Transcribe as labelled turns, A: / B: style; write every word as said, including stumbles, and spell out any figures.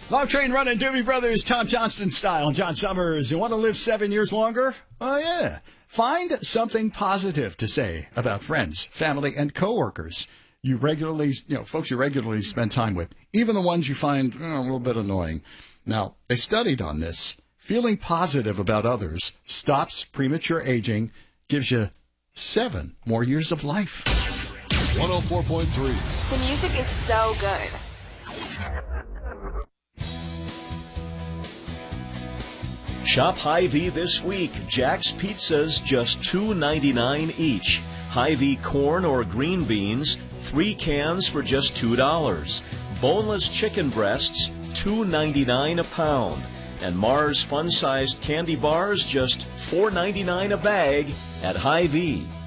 A: Long train running, Doobie Brothers, Tom Johnston style. John Summers, you want to live seven years longer? Oh, yeah. Find something positive to say about friends, family, and coworkers you regularly, you know, folks you regularly spend time with, even the ones you find oh, a little bit annoying. Now, they studied on this. Feeling positive about others stops premature aging, gives you seven more years of life.
B: one oh four point three.
C: The music is so good.
D: Shop Hy-Vee this week. Jack's Pizzas, just two ninety-nine each. Hy-Vee corn or green beans, three cans for just two dollars. Boneless chicken breasts, two ninety-nine a pound. And Mars fun-sized candy bars, just four ninety-nine a bag at Hy-Vee.